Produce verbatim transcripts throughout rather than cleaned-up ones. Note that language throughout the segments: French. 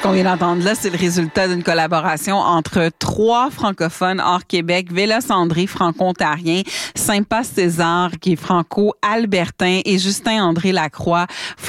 qu'on vient d'entendre là, c'est le résultat d'une collaboration entre trois francophones hors Québec, Vélos-André, franco-ontarien, Sympa-César, qui est franco-albertain, et Justin-André Lacroix,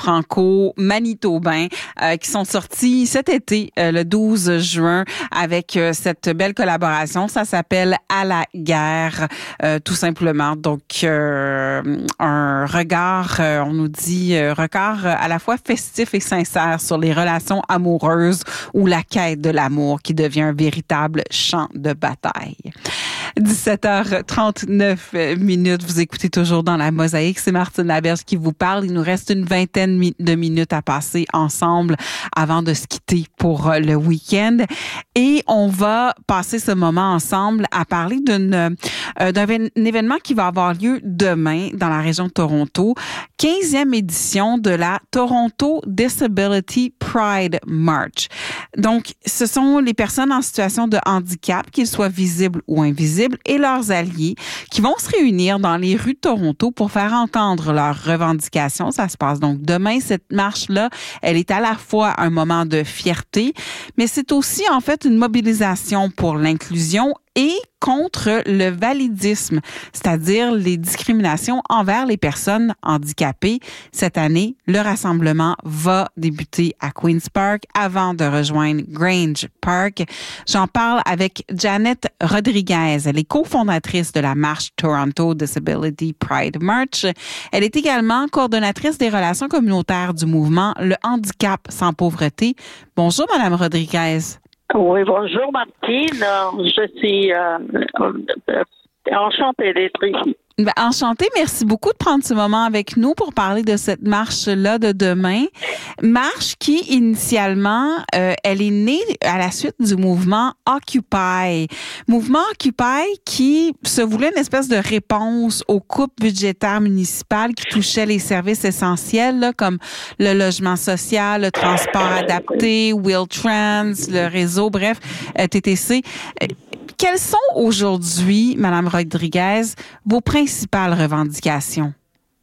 franco-manitobain, euh, qui sont sortis cet été, euh, le douze juin, avec euh, cette belle collaboration. Ça s'appelle « À la guerre euh, », tout simplement. Donc, euh, un regard, euh, on nous dit, euh, regard à la fois festif et sincère sur les relations amoureuses ou la quête de l'amour qui devient un véritable champ de bataille. dix-sept heures trente-neuf minutes, vous écoutez toujours dans la Mosaïque. C'est Martine Laberge qui vous parle. Il nous reste une vingtaine de minutes à passer ensemble avant de se quitter pour le week-end. Et on va passer ce moment ensemble à parler d'une, euh, d'un événement qui va avoir lieu demain dans la région de Toronto. quinzième édition de la Toronto Disability Pride March. Donc, ce sont les personnes en situation de handicap, qu'ils soient visibles ou invisibles, et leurs alliés qui vont se réunir dans les rues de Toronto pour faire entendre leurs revendications. Ça se passe donc demain. Cette marche-là, elle est à la fois un moment de fierté, mais c'est aussi en fait une mobilisation pour l'inclusion et contre le validisme, c'est-à-dire les discriminations envers les personnes handicapées. Cette année, le rassemblement va débuter à Queen's Park avant de rejoindre Grange Park. J'en parle avec Janet Rodriguez. Elle est cofondatrice de la marche Toronto Disability Pride March. Elle est également coordonnatrice des relations communautaires du mouvement Le Handicap sans pauvreté. Bonjour, Madame Rodriguez. Oui, bonjour Martine. Je suis euh, euh, enchantée d'être ici. Ben, enchantée. Merci beaucoup de prendre ce moment avec nous pour parler de cette marche-là de demain. Marche qui, initialement, euh, elle est née à la suite du mouvement Occupy. Mouvement Occupy qui se voulait une espèce de réponse aux coupes budgétaires municipales qui touchaient les services essentiels, là, comme le logement social, le transport adapté, Wheel-Trans, le réseau, bref, euh, T T C. Euh, Quelles sont aujourd'hui, Madame Rodriguez, vos principales revendications?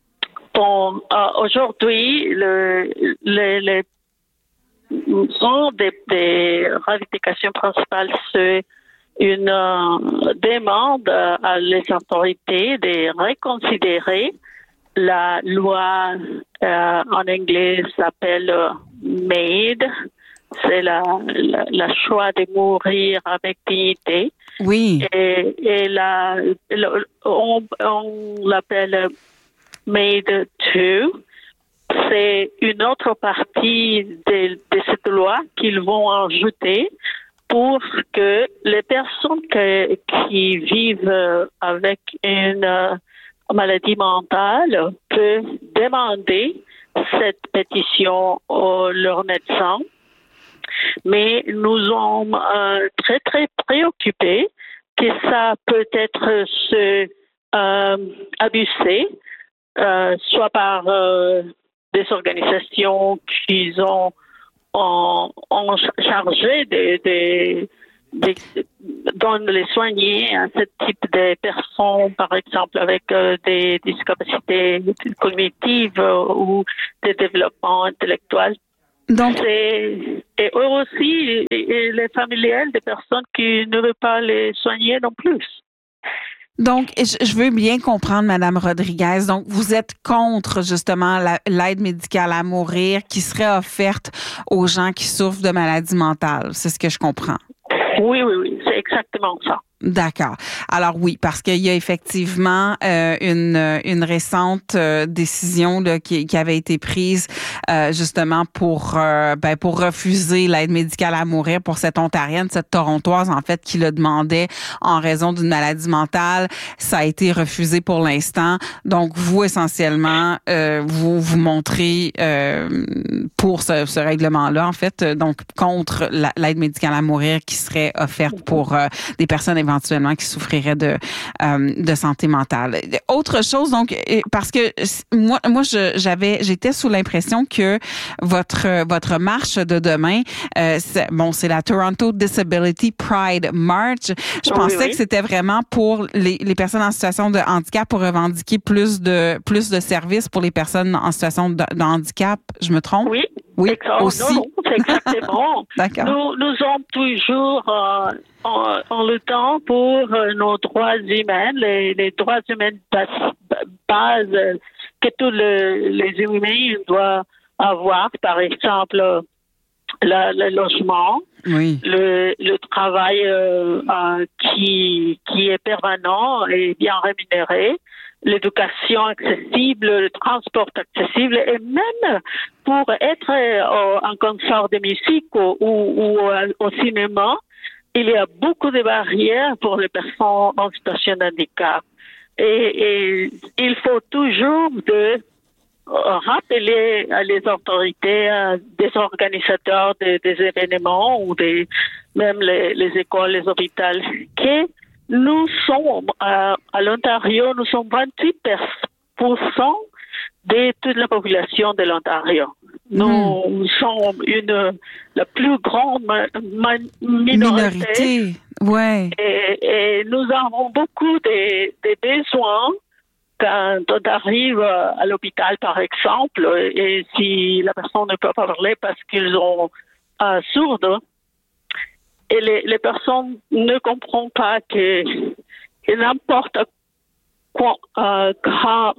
Bon, euh, aujourd'hui, le, le, le, sont des, des revendications principales, c'est une euh, demande à les autorités de reconsidérer la loi, euh, en anglais, s'appelle euh, MAID. C'est la, la, la choix de mourir avec dignité. Oui. Et, et la, la, on, on l'appelle MAID deux. C'est une autre partie de, de cette loi qu'ils vont ajouter pour que les personnes que, qui vivent avec une maladie mentale peuvent demander cette pétition à leur médecin. Mais nous sommes euh, très, très préoccupés que ça peut être se, euh, abusé, euh, soit par euh, des organisations qui ont, ont, ont chargé de, de, de, de les soigner à ce type de personnes, par exemple avec euh, des discapacités cognitives euh, ou des développements intellectuels. Donc, c'est, et eux aussi, et les familiales des personnes qui ne veulent pas les soigner non plus. Donc, je veux bien comprendre, Madame Rodriguez. Donc, vous êtes contre, justement, la, l'aide médicale à mourir qui serait offerte aux gens qui souffrent de maladies mentales. C'est ce que je comprends. Oui, oui, oui. C'est exactement ça. D'accord. Alors oui, parce qu'il y a effectivement euh, une une récente euh, décision là, qui, qui avait été prise euh, justement pour euh, ben pour refuser l'aide médicale à mourir pour cette Ontarienne, cette Torontoise en fait qui le demandait en raison d'une maladie mentale. Ça a été refusé pour l'instant. Donc vous essentiellement euh, vous vous montrez euh, pour ce, ce règlement-là en fait, donc contre la, l'aide médicale à mourir qui serait offerte pour euh, des personnes éventuellement qui souffriraient de euh, de santé mentale. Autre chose, donc, parce que moi, moi, je, j'avais, j'étais sous l'impression que votre votre marche de demain, euh, c'est, bon, c'est la Toronto Disability Pride March. Je oui, pensais oui. que c'était vraiment pour les les personnes en situation de handicap pour revendiquer plus de plus de services pour les personnes en situation de, de handicap. Je me trompe? Oui. Oui, Exactement. aussi. Non, non, exactement. D'accord. Nous, nous sommes toujours euh, en, en luttant pour euh, nos droits humains, les, les droits humains base, base euh, que tous les, les humains doivent avoir, par exemple, le, le logement, oui. le, le travail euh, euh, qui, qui est permanent et bien rémunéré, l'éducation accessible, le transport accessible et même pour être euh, en concert de musique ou, ou, ou au cinéma, il y a beaucoup de barrières pour les personnes en situation de handicap. Et, et il faut toujours de rappeler à les autorités, à des organisateurs de, des événements ou des, même les, les écoles, les hôpitaux, que nous sommes, à, à l'Ontario, nous sommes vingt-huit pour cent de toute la population de l'Ontario. Nous mmh. sommes une, la plus grande ma, ma, minorité. Minorité, ouais. Et, et nous avons beaucoup de, de besoins quand on arrive à l'hôpital, par exemple, et si la personne ne peut pas parler parce qu'ils sont euh, sourds, et les, les personnes ne comprennent pas que, que n'importe quoi, euh, quand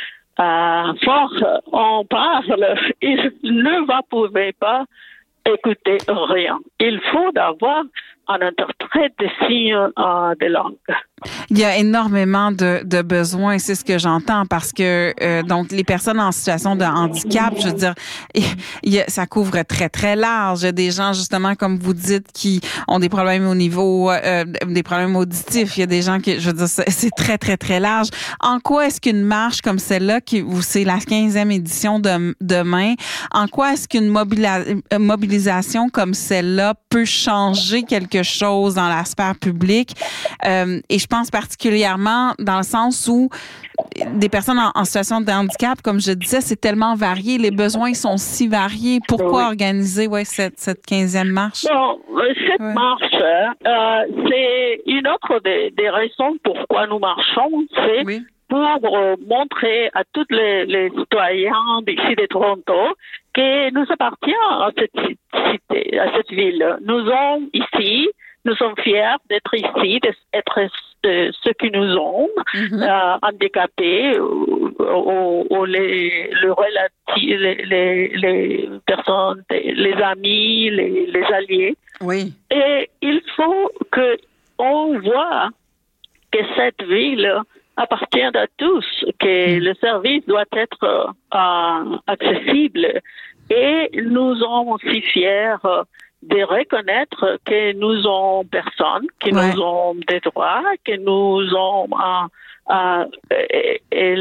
euh, fort on parle, ils ne va pouvoir pas écouter rien. Il faut avoir un interprète de signes euh, de langue. Il y a énormément de, de besoins, c'est ce que j'entends, parce que euh, donc les personnes en situation de handicap, je veux dire, il y a, ça couvre très très large. Il y a des gens justement comme vous dites qui ont des problèmes au niveau euh, des problèmes auditifs. Il y a des gens qui, je veux dire, c'est, c'est très très très large. En quoi est-ce qu'une marche comme celle-là, qui où c'est la quinzième édition de demain, en quoi est-ce qu'une mobila- mobilisation comme celle-là peut changer quelque chose dans la sphère publique? Euh, et je pense particulièrement dans le sens où des personnes en, en situation de handicap, comme je disais, c'est tellement varié, les besoins sont si variés. Pourquoi oui. organiser ouais, cette, cette quinzième marche? Bon, cette ouais. marche, euh, c'est une autre des, des raisons pourquoi nous marchons, c'est oui. pour euh, montrer à tous les, les citoyens d'ici de Toronto que nous appartenons à cette cité, à cette ville. Nous sommes ici. Nous sommes fiers d'être ici, d'être de ceux qui nous ont mm-hmm. euh, handicapés ou, ou, ou les, le relati- les, les, les personnes, les amis, les, les alliés. Oui. Et il faut que on voit que cette ville appartient à tous, que mm. le service doit être euh, accessible. Et nous sommes aussi fiers de reconnaître que nous sommes personnes, que ouais. nous avons des droits, que nous sommes euh, euh, euh,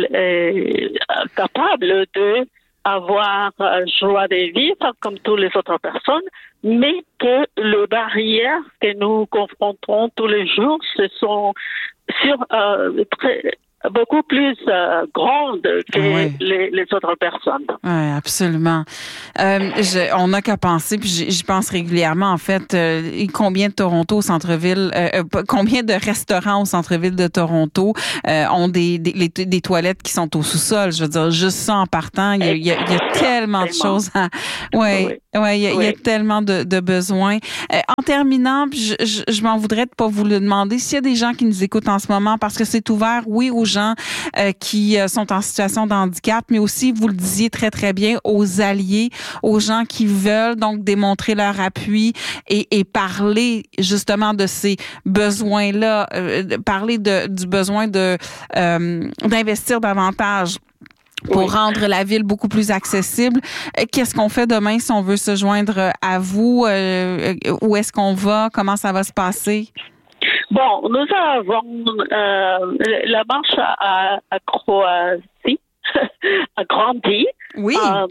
euh, capables de avoir joie de vivre comme toutes les autres personnes, mais que les barrières que nous confrontons tous les jours, ce sont sur euh, très beaucoup plus euh, grande que oui. les, les autres personnes. Oui, absolument. Euh, je, on n'a qu'à penser, puis j'y pense régulièrement, en fait, euh, combien de Toronto au centre-ville, euh, combien de restaurants au centre-ville de Toronto euh, ont des, des, les, des toilettes qui sont au sous-sol. Je veux dire, juste ça en partant, il y a, il y a, il y a tellement de choses à... Ouais, oui. Ouais, il y a, oui. il y a tellement de, de besoins. Euh, en terminant, je, je, je m'en voudrais de pas vous le demander, s'il y a des gens qui nous écoutent en ce moment, parce que c'est ouvert, oui, aux gens euh, qui euh, sont en situation de handicap, mais aussi, vous le disiez très, très bien, aux alliés, aux gens qui veulent donc démontrer leur appui et, et parler justement de ces besoins-là, euh, parler de, du besoin de euh, d'investir davantage pour oui. rendre la ville beaucoup plus accessible. Qu'est-ce qu'on fait demain si on veut se joindre à vous? Euh, où est-ce qu'on va? Comment ça va se passer? Bon, nous avons euh, la marche à, à Croatie, à Granby. Oui. Euh,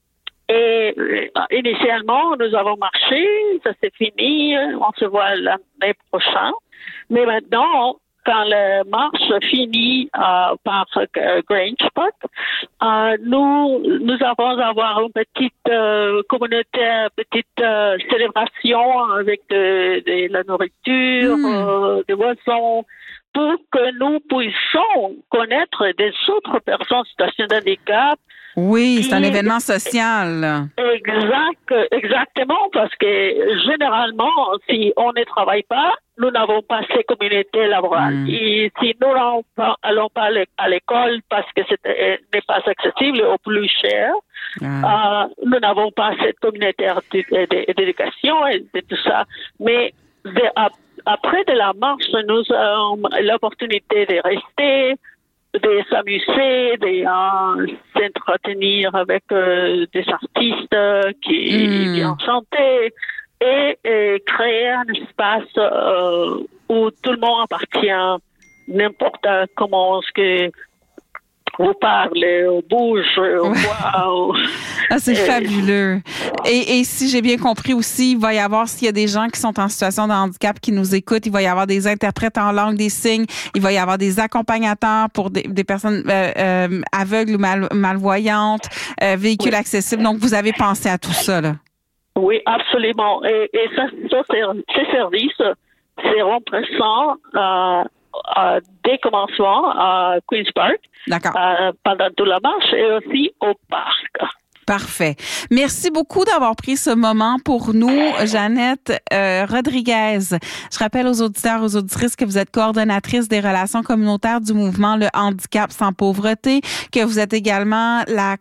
et euh, initialement, nous avons marché, ça s'est fini, on se voit l'année prochaine. Mais maintenant, quand la marche finit euh, par euh, Grange Park, euh, nous nous allons avoir une petite euh, communauté, une petite euh, célébration avec de, de la nourriture, mm. euh, des boissons, pour que nous puissions connaître des autres personnes en situation de handicap Oui, c'est un événement social. Exact, exactement, parce que généralement, si on ne travaille pas, nous n'avons pas ces communautés laborales. Mm. Et si nous n'allons pas à l'école parce que ce n'est pas accessible ou plus cher, mm. euh, nous n'avons pas cette communauté d'éducation et de tout ça. Mais de, après de la marche, nous avons l'opportunité de rester, de s'amuser, de euh, s'entretenir avec euh, des artistes qui mm. viennent chanter et, et créer un espace euh, où tout le monde appartient, n'importe comment ce que vous parlez, on bouge, on voit. Ah, c'est et... fabuleux. Et, et si j'ai bien compris aussi, il va y avoir, s'il y a des gens qui sont en situation de handicap qui nous écoutent, il va y avoir des interprètes en langue des signes, il va y avoir des accompagnateurs pour des, des personnes euh, euh, aveugles ou mal, malvoyantes, euh, véhicules oui. accessibles. Donc, vous avez pensé à tout ça, là? Oui, absolument. Et, et ça, ça ces services seront présents euh, euh, dès commencement à Queen's Park. D'accord. Euh, pendant toute la marche et aussi au parc. Parfait. Merci beaucoup d'avoir pris ce moment pour nous, Jeannette euh, Rodriguez. Je rappelle aux auditeurs, aux auditrices que vous êtes coordonnatrice des relations communautaires du mouvement Le Handicap sans pauvreté, que vous êtes également la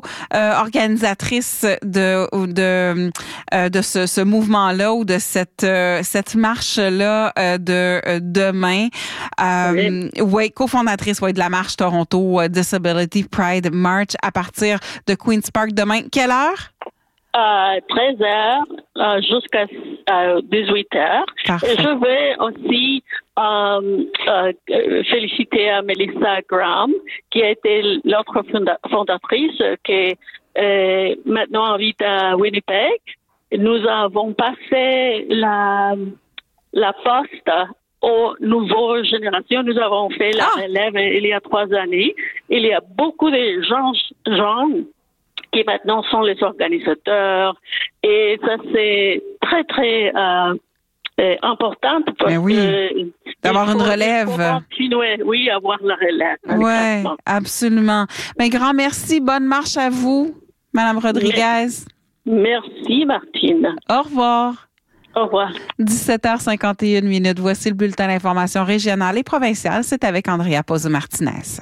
co-organisatrice de de euh, de ce, ce mouvement-là ou de cette euh, cette marche-là euh, de euh, demain. Euh, oui. ouais, cofondatrice ouais, de la marche Toronto Disability Pride March à partir de Queen's Park. Demain, quelle heure? Euh, treize heures euh, jusqu'à euh, dix-huit heures. Parfait. Et je vais aussi euh, euh, féliciter à Melissa Graham, qui a été l'autre fonda- fondatrice, qui est maintenant habite à Winnipeg. Nous avons passé la, la poste aux nouvelles générations. Nous avons fait la ah. relève il y a trois années. Il y a beaucoup de gens, gens qui maintenant sont les organisateurs. Et ça, c'est très, très euh, euh, important parce oui. que d'avoir faut, une relève. Continuer, oui, avoir la relève. Oui, absolument. Mais grand merci. Bonne marche à vous, Madame Rodriguez. Merci, Martine. Au revoir. Au revoir. dix-sept heures cinquante et une minutes. Voici le bulletin d'information régionale et provinciale. C'est avec Andrea Pozzo-Martinez.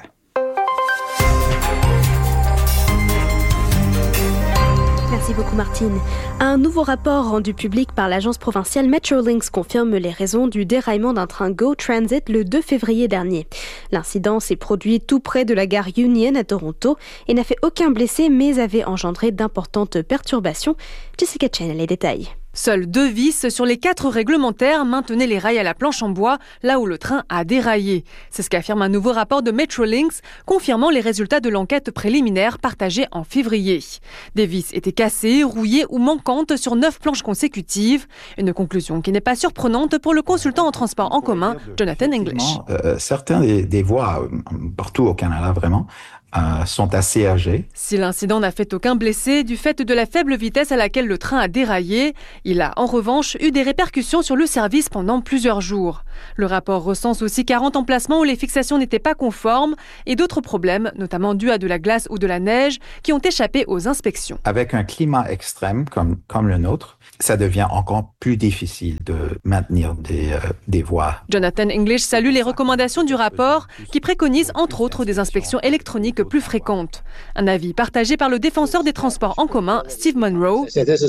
Merci beaucoup Martine. Un nouveau rapport rendu public par l'agence provinciale Metrolinx confirme les raisons du déraillement d'un train Go Transit le deux février dernier. L'incident s'est produit tout près de la gare Union à Toronto et n'a fait aucun blessé mais avait engendré d'importantes perturbations. Jessica Chen a les détails. Seules deux vis sur les quatre réglementaires maintenaient les rails à la planche en bois, là où le train a déraillé. C'est ce qu'affirme un nouveau rapport de Metrolinx, confirmant les résultats de l'enquête préliminaire partagée en février. Des vis étaient cassées, rouillées ou manquantes sur neuf planches consécutives. Une conclusion qui n'est pas surprenante pour le consultant en transport en commun, Jonathan English. Euh, certains des, des voies, partout au Canada vraiment, Euh, sont assez âgés. Si l'incident n'a fait aucun blessé du fait de la faible vitesse à laquelle le train a déraillé, il a en revanche eu des répercussions sur le service pendant plusieurs jours. Le rapport recense aussi quarante emplacements où les fixations n'étaient pas conformes et d'autres problèmes, notamment dus à de la glace ou de la neige, qui ont échappé aux inspections. Avec un climat extrême comme, comme le nôtre, ça devient encore plus difficile de maintenir des, euh, des voies. Jonathan English salue les recommandations du rapport qui préconise entre autres des inspections électroniques plus fréquentes. Un avis partagé par le défenseur des transports en commun, Steve Munro.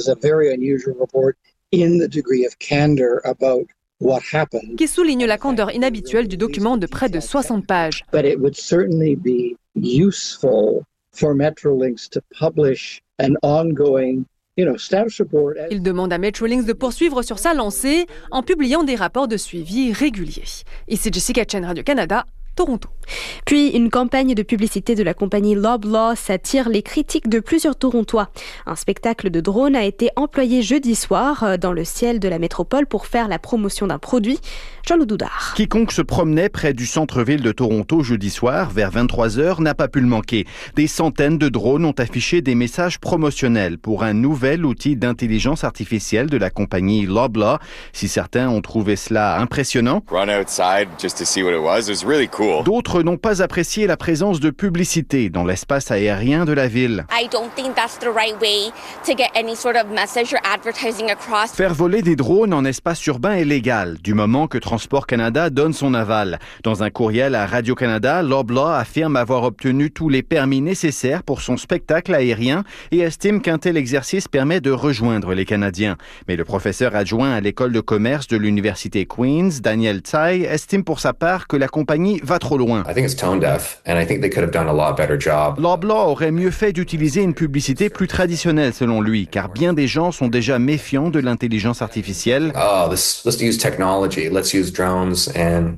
Qui souligne la candeur inhabituelle du document de près de soixante pages. But it would certainly be useful for Metrolinx to publish an ongoing Il demande à Metrolinx de poursuivre sur sa lancée en publiant des rapports de suivi réguliers. Ici Jessica Chen, Radio-Canada, Toronto. Puis, une campagne de publicité de la compagnie Loblaw s'attire les critiques de plusieurs Torontois. Un spectacle de drone a été employé jeudi soir dans le ciel de la métropole pour faire la promotion d'un produit. Jean Doudard. Quiconque se promenait près du centre-ville de Toronto jeudi soir, vers vingt-trois heures, n'a pas pu le manquer. Des centaines de drones ont affiché des messages promotionnels pour un nouvel outil d'intelligence artificielle de la compagnie Loblaw. Si certains ont trouvé cela impressionnant, Run outside just to see what it was. It was really cool. cool. D'autres n'ont pas apprécié la présence de publicité dans l'espace aérien de la ville. I don't think that's the right way to get any sort of message or advertising across. Faire voler des drones en espace urbain est légal, du moment que Transport Canada donne son aval. Dans un courriel à Radio-Canada, Loblaw affirme avoir obtenu tous les permis nécessaires pour son spectacle aérien et estime qu'un tel exercice permet de rejoindre les Canadiens. Mais le professeur adjoint à l'école de commerce de l'Université Queen's, Daniel Tsai, estime pour sa part que la compagnie va trop loin. I think it's tone deaf and I think they could have done a lot better job. Loblaw aurait mieux fait d'utiliser une publicité plus traditionnelle selon lui, car bien des gens sont déjà méfiants de l'intelligence artificielle. Oh, this, let's use technology. Let's use drones and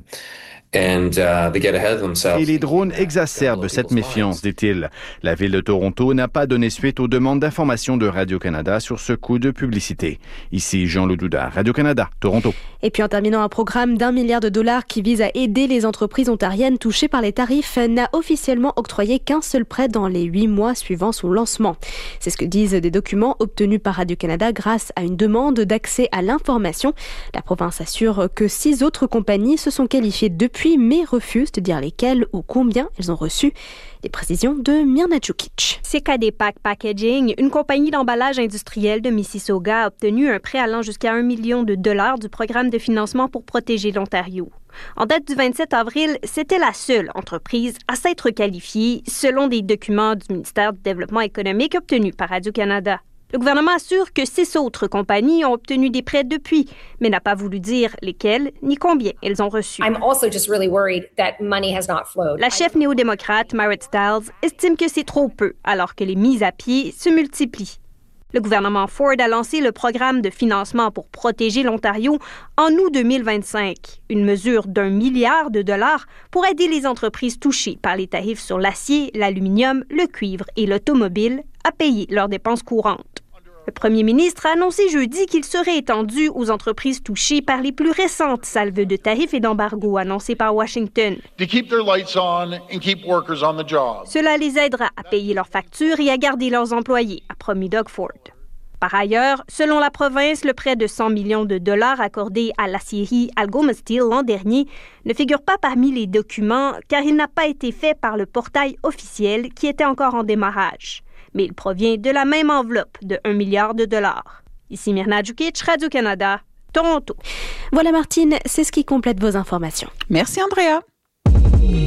And, uh, they get ahead of themselves. Et les drones exacerbent cette méfiance, dit-il. La ville de Toronto n'a pas donné suite aux demandes d'information de Radio-Canada sur ce coup de publicité. Ici Jean-Loup Doudard, Radio-Canada, Toronto. Et puis en terminant, un programme d'un milliard de dollars qui vise à aider les entreprises ontariennes touchées par les tarifs n'a officiellement octroyé qu'un seul prêt dans les huit mois suivant son lancement. C'est ce que disent des documents obtenus par Radio-Canada grâce à une demande d'accès à l'information. La province assure que six autres compagnies se sont qualifiées depuis mais refusent de dire lesquelles ou combien elles ont reçu. Des précisions de Mirna Djukic. C K D Pack Packaging, une compagnie d'emballage industriel de Mississauga, a obtenu un prêt allant jusqu'à un million de dollars du programme de financement pour protéger l'Ontario. En date du vingt-sept avril, c'était la seule entreprise à s'être qualifiée selon des documents du ministère du Développement économique obtenus par Radio-Canada. Le gouvernement assure que six autres compagnies ont obtenu des prêts depuis, mais n'a pas voulu dire lesquelles ni combien elles ont reçu. I'm also just really worried that money has not flowed. La chef néo-démocrate, Marit Stiles, estime que c'est trop peu, alors que les mises à pied se multiplient. Le gouvernement Ford a lancé le programme de financement pour protéger l'Ontario en août deux mille vingt-cinq, une mesure d'un milliard de dollars pour aider les entreprises touchées par les tarifs sur l'acier, l'aluminium, le cuivre et l'automobile à payer leurs dépenses courantes. Le premier ministre a annoncé jeudi qu'il serait étendu aux entreprises touchées par les plus récentes salves de tarifs et d'embargo annoncées par Washington. To keep their lights on and keep workers on the job. Cela les aidera à payer leurs factures et à garder leurs employés, a promis Doug Ford. Par ailleurs, selon la province, le prêt de cent millions de dollars accordé à l'acierie Algoma Steel l'an dernier ne figure pas parmi les documents car il n'a pas été fait par le portail officiel qui était encore en démarrage. Mais il provient de la même enveloppe de un milliard de dollars. Ici Mirna Djukic, Radio-Canada, Toronto. Voilà Martine, c'est ce qui complète vos informations. Merci Andrea.